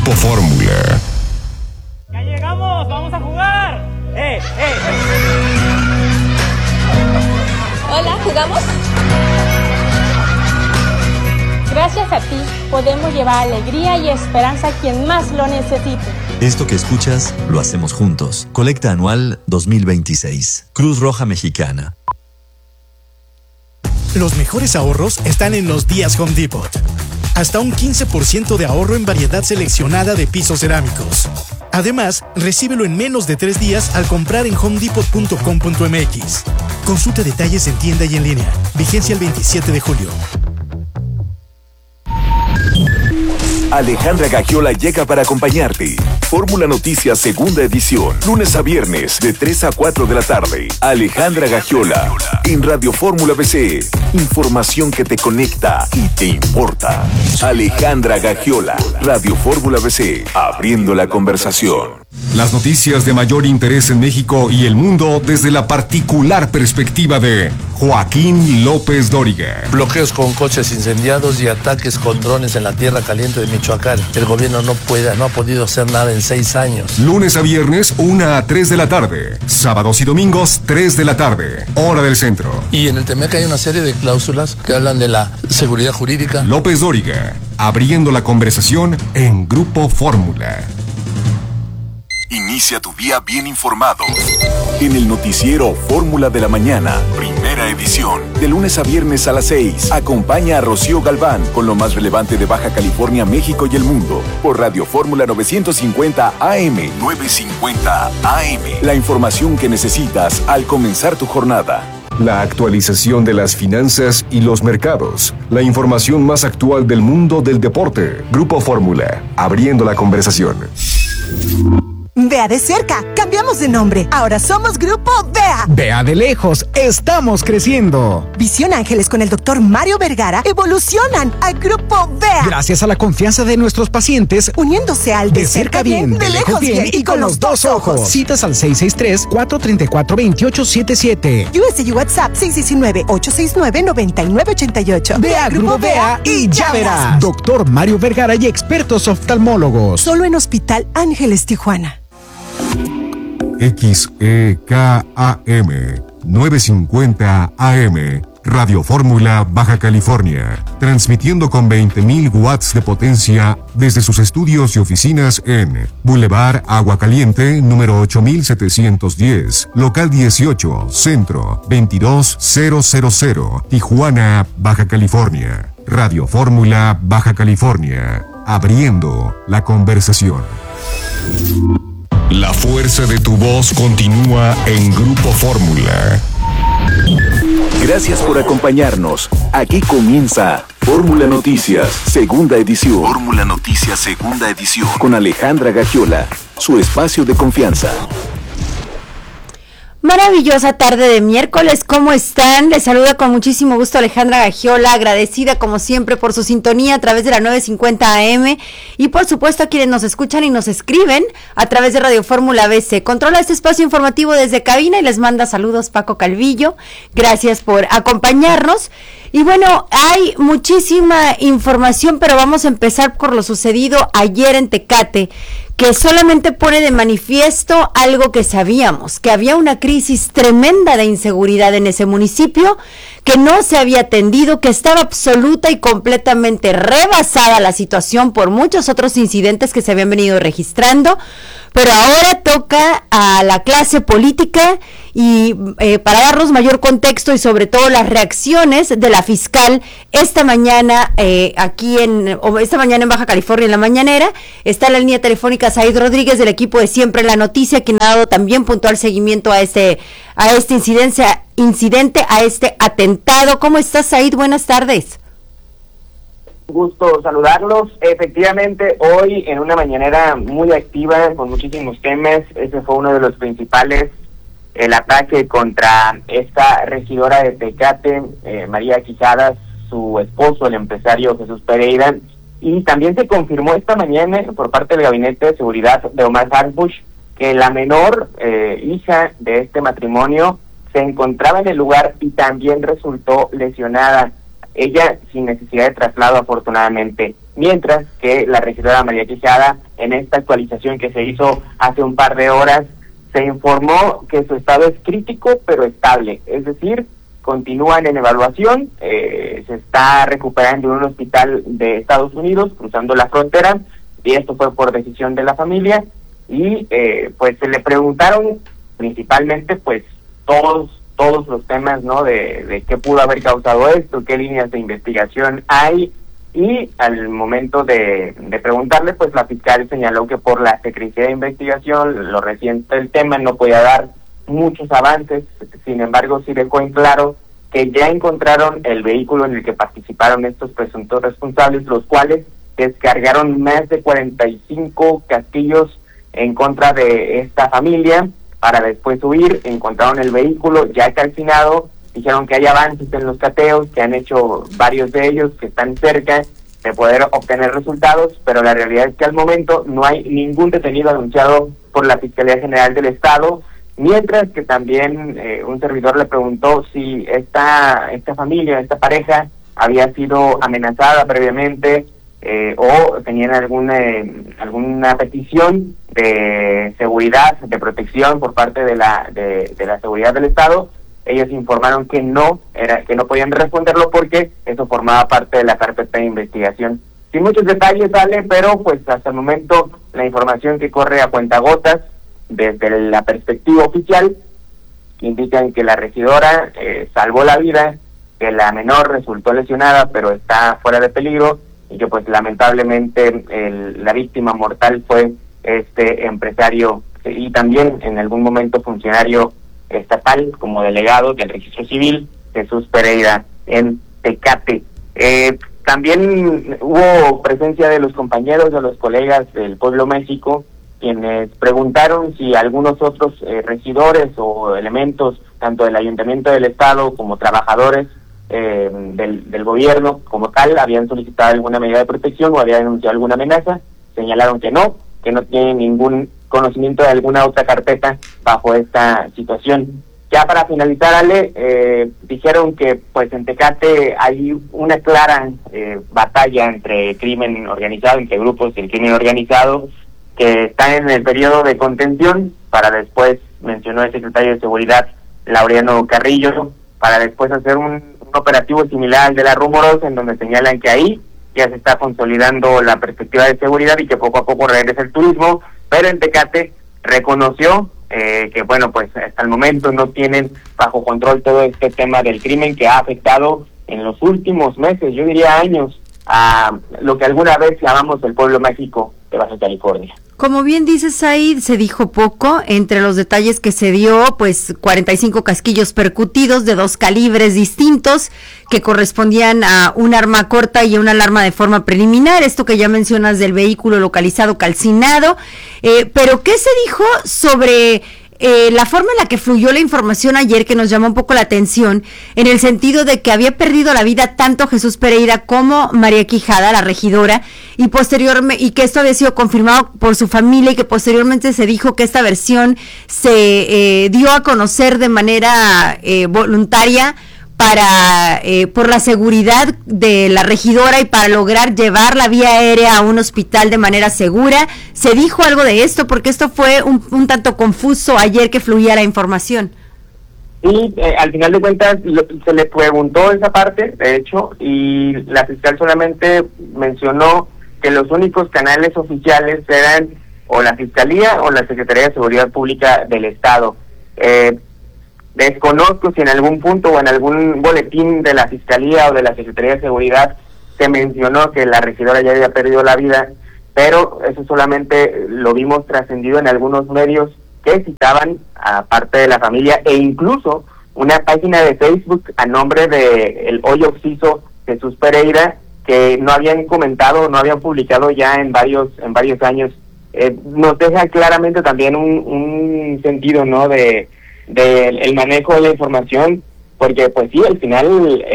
Grupo Fórmula. ¡Ya llegamos! ¡Vamos a jugar! Hola, ¿jugamos? Gracias a ti, podemos llevar alegría y esperanza a quien más lo necesite. Esto que escuchas, lo hacemos juntos. Colecta Anual 2026. Cruz Roja Mexicana. Los mejores ahorros están en los días Home Depot. Hasta un 15% de ahorro en variedad seleccionada de pisos cerámicos. Además, recíbelo en menos de 3 días al comprar en homedepot.com.mx. Consulta detalles en tienda y en línea. Vigencia el 27 de julio. Alejandra Gagiola llega para acompañarte. Fórmula Noticias segunda edición, lunes a viernes de 3 a 4 de la tarde. Alejandra Gagiola en Radio Fórmula BC. Información que te conecta y te importa. Alejandra Gagiola, Radio Fórmula BC, abriendo la conversación. Las noticias de mayor interés en México y el mundo desde la particular perspectiva de Joaquín López Dóriga. Bloqueos con coches incendiados y ataques con drones en la tierra caliente de Michoacán. El gobierno no ha podido hacer nada en 6 años. Lunes a viernes, 1 a 3 de la tarde. Sábados y domingos, 3 de la tarde. Hora del centro. Y en el TEMEC hay una serie de cláusulas que hablan de la seguridad jurídica. López Dóriga, abriendo la conversación en Grupo Fórmula. Inicia tu día bien informado. En el noticiero Fórmula de la Mañana, primera edición. De lunes a viernes a las 6. Acompaña a Rocío Galván con lo más relevante de Baja California, México y el mundo. Por Radio Fórmula 950 AM. 950 AM. La información que necesitas al comenzar tu jornada. La actualización de las finanzas y los mercados. La información más actual del mundo del deporte. Grupo Fórmula, abriendo la conversación. Vea de cerca, cambiamos de nombre. Ahora somos Grupo Vea. Vea de lejos, estamos creciendo. Visión Ángeles con el Dr. Mario Vergara evolucionan a Grupo Vea. Gracias a la confianza de nuestros pacientes, uniéndose al de cerca bien, de lejos bien y con los 2 ojos. Citas al 663-434-2877. US y WhatsApp 619-869-9988. Vea Grupo Vea y ya verás. Dr. Mario Vergara y expertos oftalmólogos. Solo en Hospital Ángeles Tijuana. XEKAM 950 AM, Radio Fórmula Baja California, transmitiendo con 20.000 watts de potencia desde sus estudios y oficinas en Boulevard Agua Caliente, número 8710, local 18, centro 22000, Tijuana, Baja California. Radio Fórmula Baja California, abriendo la conversación. La fuerza de tu voz continúa en Grupo Fórmula. Gracias por acompañarnos. Aquí comienza Fórmula Noticias, segunda edición. Fórmula Noticias, segunda edición. Con Alejandra Gagiola, su espacio de confianza. Maravillosa tarde de miércoles, ¿cómo están? Les saluda con muchísimo gusto Alejandra Gagiola, agradecida como siempre por su sintonía a través de la 950 AM y por supuesto a quienes nos escuchan y nos escriben a través de Radio Fórmula BC. Controla este espacio informativo desde cabina y les manda saludos Paco Calvillo. Gracias por acompañarnos. Y bueno, hay muchísima información, pero vamos a empezar por lo sucedido ayer en Tecate, que solamente pone de manifiesto algo que sabíamos, que había una crisis tremenda de inseguridad en ese municipio, que no se había atendido, que estaba absoluta y completamente rebasada la situación por muchos otros incidentes que se habían venido registrando, pero ahora toca a la clase política y para darnos mayor contexto y sobre todo las reacciones de la fiscal esta mañana esta mañana en Baja California en la mañanera, está en la línea telefónica Said Rodríguez del equipo de Siempre en la Noticia, quien ha dado también puntual seguimiento a este incidente, a este atentado. ¿Cómo estás, Said? Buenas tardes. Gusto saludarlos. Efectivamente, hoy en una mañanera muy activa, con muchísimos temas, ese fue uno de los principales, el ataque contra esta regidora de Tecate, María Quijadas, su esposo, el empresario Jesús Pereira, y también se confirmó esta mañana por parte del Gabinete de Seguridad de Omar Harfuch que la menor hija de este matrimonio se encontraba en el lugar y también resultó lesionada. Ella sin necesidad de traslado, afortunadamente. mientras que la regidora María Quijada, en esta actualización que se hizo hace un par de horas, se informó que su estado es crítico pero estable, es decir, continúan en evaluación, se está recuperando en un hospital de Estados Unidos, cruzando la frontera, y esto fue por decisión de la familia, y pues se le preguntaron principalmente pues todos los temas, ¿no? De qué pudo haber causado esto, qué líneas de investigación hay, y al momento de preguntarle, pues la fiscal señaló que por la secrecía de investigación, lo reciente del tema, no podía dar muchos avances. Sin embargo, sí dejó en claro que ya encontraron el vehículo en el que participaron estos presuntos responsables, los cuales descargaron más de 45 casquillos en contra de esta familia para después huir. Encontraron el vehículo ya calcinado, dijeron que hay avances en los cateos, que han hecho varios de ellos, que están cerca de poder obtener resultados, pero la realidad es que al momento no hay ningún detenido anunciado por la Fiscalía General del Estado, mientras que también un servidor le preguntó si esta familia, esta pareja, había sido amenazada previamente o tenían alguna petición de seguridad, de protección por parte de la seguridad del Estado. Ellos informaron que no podían responderlo porque eso formaba parte de la carpeta de investigación. Sin muchos detalles, Ale, pero pues hasta el momento la información que corre a cuentagotas desde la perspectiva oficial indican que la regidora salvó la vida, que la menor resultó lesionada pero está fuera de peligro, y que pues lamentablemente la víctima mortal fue este empresario y también en algún momento funcionario estatal como delegado del Registro Civil, Jesús Pereira, en Tecate. También hubo presencia de los compañeros, de los colegas del Pueblo México, quienes preguntaron si algunos otros regidores o elementos, tanto del Ayuntamiento del Estado como trabajadores del gobierno como tal, habían solicitado alguna medida de protección o habían denunciado alguna amenaza. Señalaron que no tienen ningún conocimiento de alguna otra carpeta bajo esta situación. Ya para finalizar, Ale, dijeron que pues en Tecate hay una clara batalla entre crimen organizado, entre grupos del crimen organizado, que están en el periodo de contención, para después, mencionó el secretario de Seguridad, Laureano Carrillo, para después hacer un operativo similar al de la Rumorosa, en donde señalan que ahí ya se está consolidando la perspectiva de seguridad y que poco a poco regresa el turismo, pero en Tecate reconoció que bueno, pues hasta el momento no tienen bajo control todo este tema del crimen que ha afectado en los últimos meses, yo diría años, a lo que alguna vez llamamos el pueblo mágico de Baja California. Como bien dices, Said, se dijo poco. Entre los detalles que se dio, pues 45 casquillos percutidos de 2 calibres distintos que correspondían a un arma corta y a una alarma de forma preliminar. Esto que ya mencionas del vehículo localizado calcinado. Pero ¿qué se dijo sobre la forma en la que fluyó la información ayer, que nos llamó un poco la atención, en el sentido de que había perdido la vida tanto Jesús Pereira como María Quijada, la regidora, y que esto había sido confirmado por su familia, y que posteriormente se dijo que esta versión se dio a conocer de manera voluntaria por la seguridad de la regidora y para lograr llevar la vía aérea a un hospital de manera segura? ¿Se dijo algo de esto? Porque esto fue un tanto confuso ayer que fluía la información. Y al final de cuentas se le preguntó esa parte, de hecho, y la fiscal solamente mencionó que los únicos canales oficiales eran o la Fiscalía o la Secretaría de Seguridad Pública del Estado. Desconozco si en algún punto o en algún boletín de la Fiscalía o de la Secretaría de Seguridad se mencionó que la regidora ya había perdido la vida, pero eso solamente lo vimos trascendido en algunos medios que citaban a parte de la familia, e incluso una página de Facebook a nombre de el hoy occiso Jesús Pereira, que no habían comentado, no habían publicado ya en varios años. Nos deja claramente también un sentido, ¿no?, del manejo de la información, porque pues sí, al final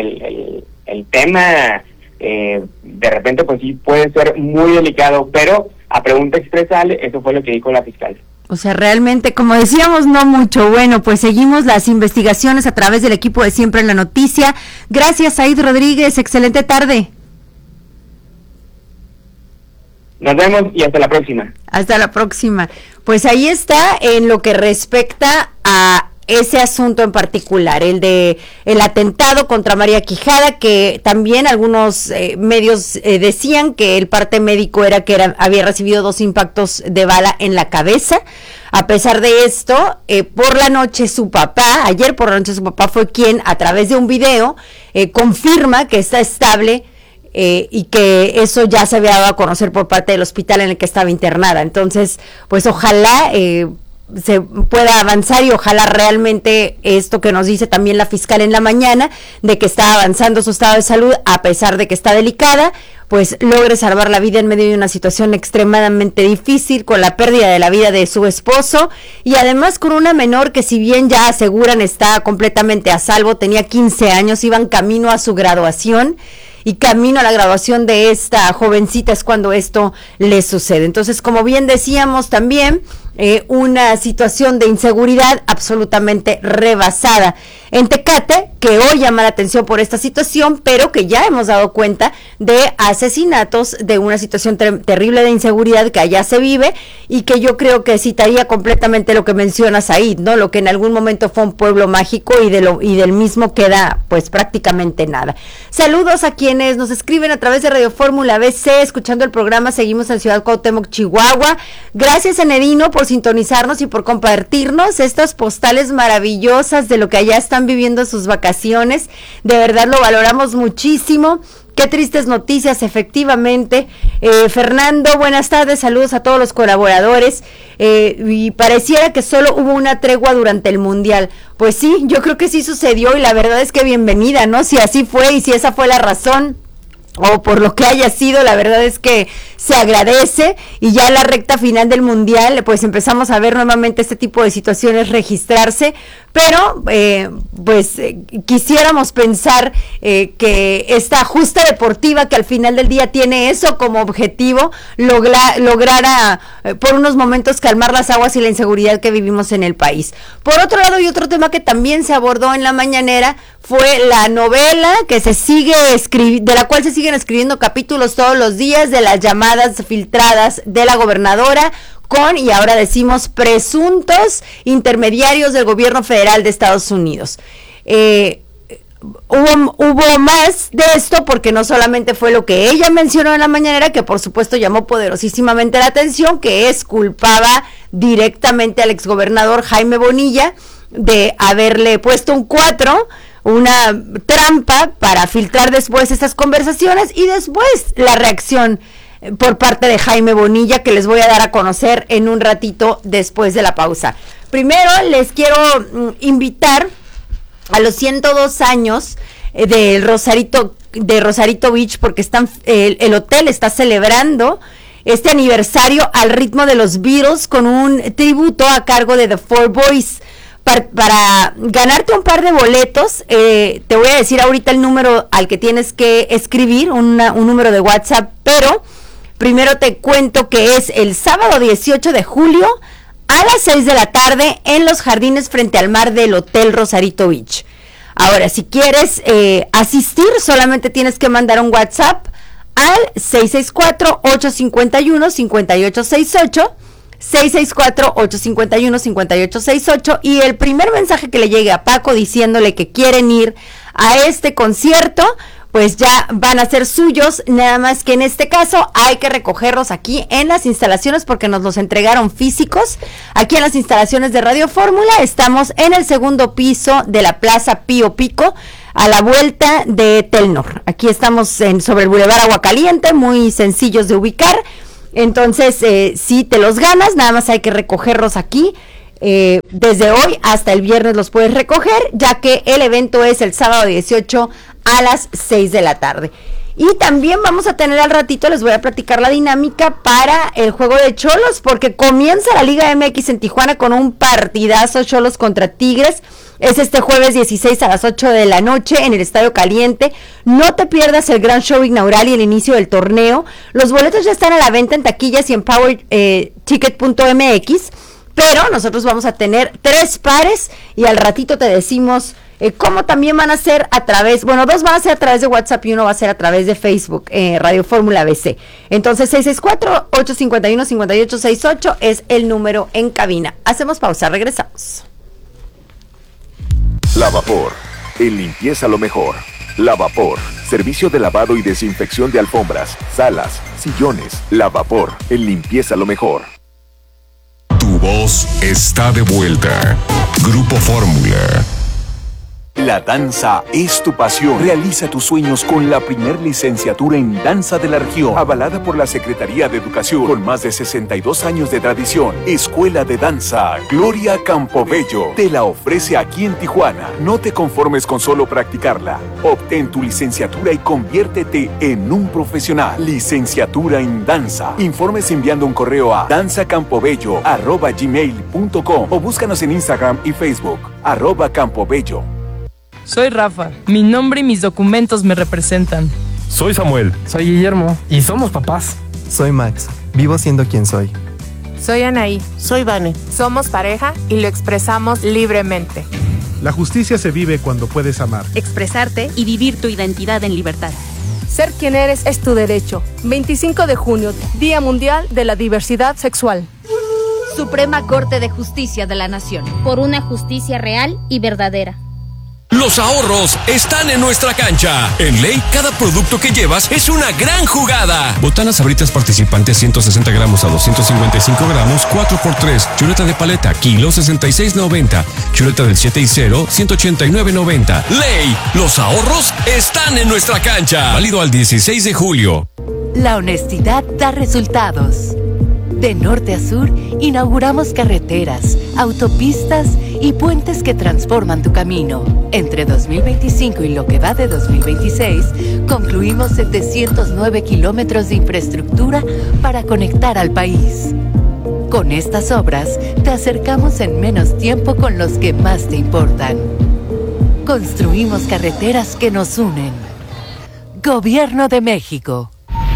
el tema de repente pues sí puede ser muy delicado, pero a pregunta expresa, eso fue lo que dijo la fiscal. O sea, realmente, como decíamos, no mucho. Bueno, pues seguimos las investigaciones a través del equipo de Siempre en la Noticia. Gracias, Said Rodríguez, excelente tarde. Nos vemos y hasta la próxima. Hasta la próxima. Pues ahí está en lo que respecta a ese asunto en particular, el de el atentado contra María Quijada, que también algunos medios decían que el parte médico era que había recibido 2 impactos de bala en la cabeza. A pesar de esto, por la noche ayer por la noche su papá fue quien a través de un video confirma que está estable y que eso ya se había dado a conocer por parte del hospital en el que estaba internada. Entonces, pues ojalá se pueda avanzar y ojalá realmente esto que nos dice también la fiscal en la mañana, de que está avanzando su estado de salud a pesar de que está delicada, pues logre salvar la vida en medio de una situación extremadamente difícil, con la pérdida de la vida de su esposo y además con una menor que, si bien ya aseguran está completamente a salvo, tenía 15 años, iban camino a su graduación y camino a la graduación de esta jovencita es cuando esto le sucede. Entonces, como bien decíamos también, una situación de inseguridad absolutamente rebasada en Tecate, que hoy llama la atención por esta situación, pero que ya hemos dado cuenta de asesinatos, de una situación terrible de inseguridad que allá se vive y que yo creo que citaría completamente lo que menciona Said, ¿no? Lo que en algún momento fue un pueblo mágico y del mismo queda pues prácticamente nada. Saludos a quienes nos escriben a través de Radio Fórmula BC, escuchando el programa. Seguimos en Ciudad Cuauhtémoc, Chihuahua. Gracias, Enedino, por sintonizarnos y por compartirnos estas postales maravillosas de lo que allá están viviendo sus vacaciones. De verdad lo valoramos muchísimo. Qué tristes noticias, efectivamente. Fernando, buenas tardes, saludos a todos los colaboradores. Y pareciera que solo hubo una tregua durante el Mundial. Pues sí, yo creo que sí sucedió y la verdad es que bienvenida, ¿no? Si así fue y si esa fue la razón, o por lo que haya sido, la verdad es que se agradece, y ya en la recta final del Mundial pues empezamos a ver nuevamente este tipo de situaciones registrarse, pero quisiéramos pensar que esta justa deportiva, que al final del día tiene eso como objetivo, lograra por unos momentos calmar las aguas y la inseguridad que vivimos en el país. Por otro lado, y otro tema que también se abordó en la mañanera fue la novela que se sigue de la cual se siguen escribiendo capítulos todos los días, de las llamadas filtradas de la gobernadora con, y ahora decimos, presuntos intermediarios del gobierno federal de Estados Unidos. Hubo más de esto, porque no solamente fue lo que ella mencionó en la mañanera, que por supuesto llamó poderosísimamente la atención, que es culpaba directamente al exgobernador Jaime Bonilla de haberle puesto un 4, una trampa para filtrar después estas conversaciones, y después la reacción por parte de Jaime Bonilla, que les voy a dar a conocer en un ratito después de la pausa. Primero les quiero invitar a los 102 años de Rosarito Beach, porque el hotel está celebrando este aniversario al ritmo de los Beatles con un tributo a cargo de The Four Boys. Para ganarte un par de boletos, te voy a decir ahorita el número al que tienes que escribir, un número de WhatsApp, pero primero te cuento que es el sábado 18 de julio a las 6 de la tarde en los jardines frente al mar del Hotel Rosarito Beach. Ahora, si quieres asistir, solamente tienes que mandar un WhatsApp al 664-851-5868, 664-851-5868, y el primer mensaje que le llegue a Paco diciéndole que quieren ir a este concierto, pues ya van a ser suyos. Nada más que en este caso hay que recogerlos aquí en las instalaciones, porque nos los entregaron físicos. Aquí en las instalaciones de Radio Fórmula estamos en el segundo piso de la Plaza Pío Pico, a la vuelta de Telnor. Aquí estamos sobre el Boulevard Aguacaliente, muy sencillos de ubicar. Entonces, si te los ganas, nada más hay que recogerlos aquí. Desde hoy hasta el viernes los puedes recoger, ya que el evento es el sábado 18 a las 6 de la tarde. Y también vamos a tener al ratito, les voy a platicar la dinámica para el juego de Cholos, porque comienza la Liga MX en Tijuana con un partidazo, Cholos contra Tigres. Es este jueves 16 a las 8 de la noche en el Estadio Caliente. No te pierdas el gran show inaugural y el inicio del torneo. Los boletos ya están a la venta en taquillas y en powerticket.mx, pero nosotros vamos a tener 3 pares y al ratito te decimos como también van a ser a través, bueno, 2 van a ser a través de WhatsApp y 1 va a ser a través de Facebook, Radio Fórmula BC. Entonces 664-851-5868 es el número en cabina. Hacemos pausa, regresamos. Lavapor, en limpieza lo mejor. Lavapor, servicio de lavado y desinfección de alfombras, salas, sillones. Lavapor, en limpieza lo mejor. Tu voz está de vuelta. Grupo Fórmula. La danza es tu pasión. Realiza tus sueños con la primer licenciatura en danza de la región, avalada por la Secretaría de Educación, con más de 62 años de tradición. Escuela de Danza Gloria Campobello te la ofrece aquí en Tijuana. No te conformes con solo practicarla. Obtén tu licenciatura y conviértete en un profesional. Licenciatura en danza. Informes enviando un correo a danzacampobello@gmail.com o búscanos en Instagram y Facebook @Campobello. Soy Rafa, mi nombre y mis documentos me representan. Soy Samuel. Soy Guillermo y somos papás. Soy Max, vivo siendo quien soy. Soy Anaí. Soy Vane. Somos pareja y lo expresamos libremente. La justicia se vive cuando puedes amar, expresarte y vivir tu identidad en libertad. Ser quien eres es tu derecho. 25 de junio, Día Mundial de la Diversidad Sexual. Suprema Corte de Justicia de la Nación. Por una justicia real y verdadera. Los ahorros están en nuestra cancha. En Ley, cada producto que llevas es una gran jugada. Botanas Sabritas participantes 160 gramos a 255 gramos, 4x3. Chuleta de paleta, kilo 66.90. Chuleta del 7 y 0, 189.90. Ley, los ahorros están en nuestra cancha. Válido al 16 de julio. La honestidad da resultados. De norte a sur, inauguramos carreteras, autopistas y puentes que transforman tu camino. Entre 2025 y lo que va de 2026, concluimos 709 kilómetros de infraestructura para conectar al país. Con estas obras, te acercamos en menos tiempo con los que más te importan. Construimos carreteras que nos unen. Gobierno de México.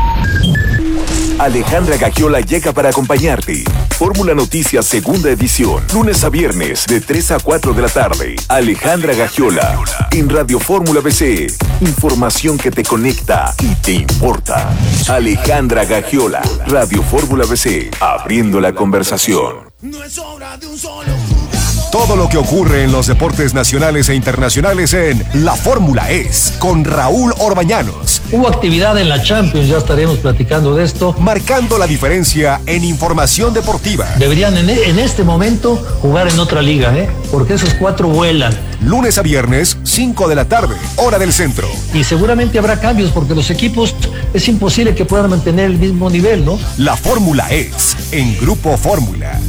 Alejandra Gagiola llega para acompañarte. Fórmula Noticias segunda edición, lunes a viernes de 3 a 4 de la tarde. Alejandra Gagiola en Radio Fórmula BC. Información que te conecta y te importa. Alejandra Gagiola, Radio Fórmula BC, abriendo la conversación. No es obra de un solo jugador. Todo lo que ocurre en los deportes nacionales e internacionales en La Fórmula Es, con Raúl Orbañanos. Hubo actividad en la Champions, ya estaremos platicando de esto. Marcando la diferencia en información deportiva. Deberían en este momento jugar en otra liga, porque esos 4 vuelan. Lunes a viernes, 5 de la tarde, hora del centro. Y seguramente habrá cambios, porque los equipos es imposible que puedan mantener el mismo nivel, ¿no? La Fórmula Es, en Grupo Fórmula.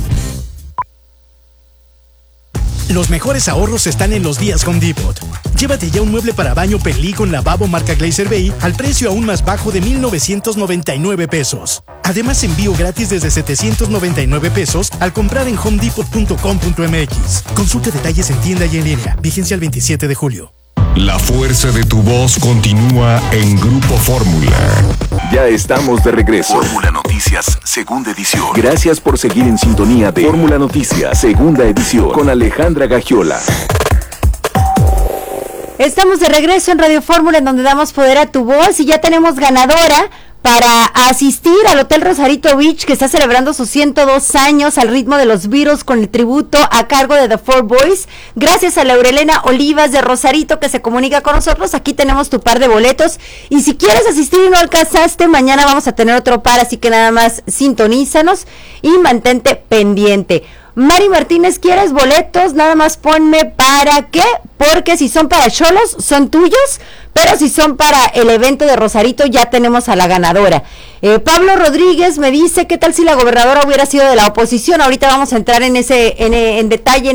Los mejores ahorros están en los días Home Depot. Llévate ya un mueble para baño Pelí con lavabo marca Glazer Bay al precio aún más bajo de 1,999 pesos. Además, envío gratis desde 799 pesos al comprar en homedepot.com.mx. Consulta detalles en tienda y en línea. Vigencia el 27 de julio. La fuerza de tu voz continúa en Grupo Fórmula. Ya estamos de regreso. Fórmula Noticias, segunda edición. Gracias por seguir en sintonía de Fórmula Noticias, segunda edición, con Alejandra Gagiola. Estamos de regreso en Radio Fórmula, en donde damos poder a tu voz, y ya tenemos ganadora para asistir al Hotel Rosarito Beach, que está celebrando sus 102 años al ritmo de los Beatles, con el tributo a cargo de The Four Boys. Gracias a Laurelena Olivas de Rosarito, que se comunica con nosotros. Aquí tenemos tu par de boletos, y si quieres asistir y no alcanzaste, mañana vamos a tener otro par, así que nada más sintonízanos y mantente pendiente. Mari Martínez, ¿quieres boletos? Nada más ponme para qué, porque si son para Xolos, son tuyos, pero si son para el evento de Rosarito, ya tenemos a la ganadora. Pablo Rodríguez me dice, ¿qué tal si la gobernadora hubiera sido de la oposición? Ahorita vamos a entrar en detalle